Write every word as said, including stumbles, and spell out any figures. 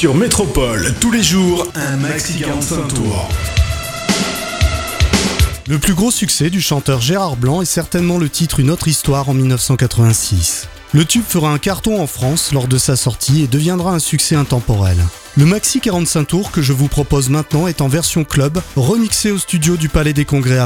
Sur Métropole, tous les jours, un maxi quarante-cinq tours. Le plus gros succès du chanteur Gérard Blanc est certainement le titre Une autre histoire en dix-neuf cent quatre-vingt-six. Le tube fera un carton en France lors de sa sortie et deviendra un succès intemporel. Le maxi quarante-cinq tours que je vous propose maintenant est en version club, remixé au studio du Palais des Congrès à